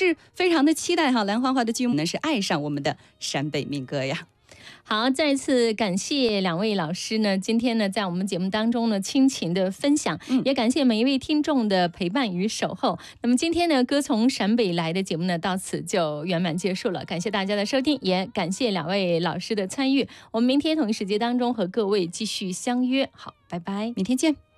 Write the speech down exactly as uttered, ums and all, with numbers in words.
是非常的期待哈，蓝花花的剧目呢是爱上我们的陕北民歌呀。 好，再次感谢两位老师呢，今天呢在我们节目当中呢倾情的分享，嗯、也感谢每一位听众的陪伴与守候。那么今天呢歌从陕北来的节目呢到此就圆满结束了，感谢大家的收听，也感谢两位老师的参与。我们明天同一时间当中和各位继续相约，好，拜拜， 明天见。